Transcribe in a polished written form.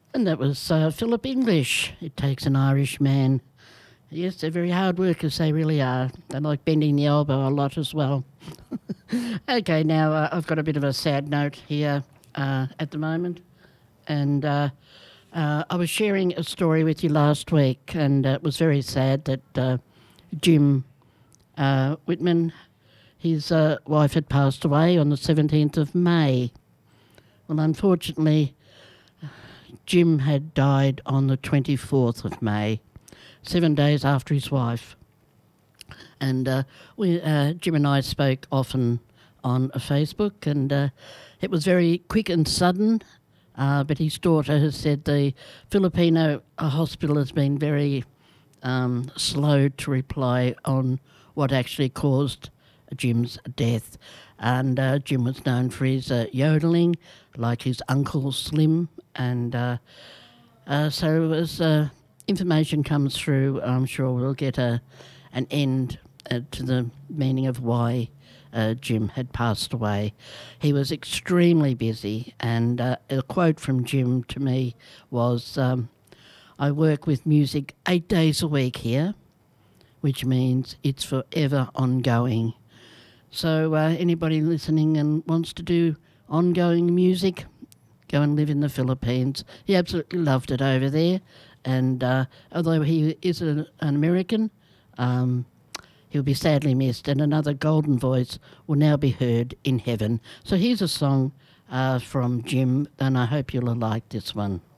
And that was Philip English. It takes an Irish man. Yes, they're very hard workers, they really are. They like bending the elbow a lot as well. Okay, now I've got a bit of a sad note here at the moment. And I was sharing a story with you last week, and it was very sad that Jim Whitman, his wife had passed away on the 17th of May. Well, unfortunately, Jim had died on the 24th of May, 7 days after his wife. And Jim and I spoke often on Facebook, and it was very quick and sudden, but his daughter has said the Filipino hospital has been very slow to reply on what actually caused Jim's death. And Jim was known for his yodeling, like his uncle Slim, and so as information comes through, I'm sure we'll get an end to the meaning of why Jim had passed away. He was extremely busy, and a quote from Jim to me was, I work with music 8 days a week here, which means it's forever ongoing. So anybody listening and wants to do ongoing music, go and live in the Philippines. He absolutely loved it over there. And although he is an American, he'll be sadly missed. And another golden voice will now be heard in heaven. So here's a song from Jim, and I hope you'll like this one.